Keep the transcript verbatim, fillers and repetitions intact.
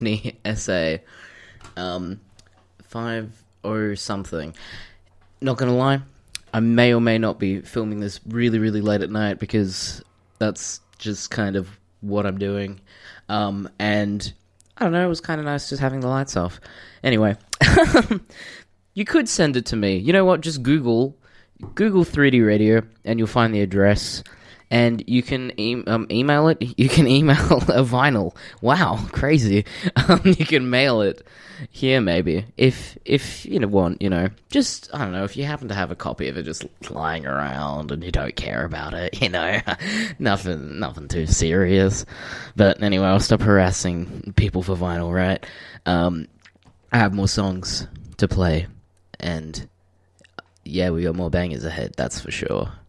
S A, um, five or something. Not gonna lie, I may or may not be filming this really, really late at night because that's just kind of what I'm doing. Um, and I don't know, it was kind of nice just having the lights off. Anyway, you could send it to me. You know what? Just Google Google three D radio, and you'll find the address. And you can e- um, email it. You can email a vinyl. Wow, crazy. Um, you can mail it here, maybe. If, if you know, want, you know, just, I don't know, if you happen to have a copy of it just lying around and you don't care about it, you know, nothing, nothing too serious. But anyway, I'll stop harassing people for vinyl, right? Um, I have more songs to play, and yeah, we got more bangers ahead, that's for sure.